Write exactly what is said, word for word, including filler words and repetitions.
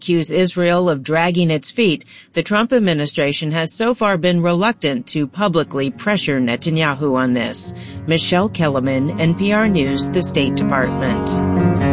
accuse Israel of dragging its feet, the Trump administration has so far been reluctant to publicly pressure Netanyahu on this. Michelle Kellerman, N P R News, the State Department.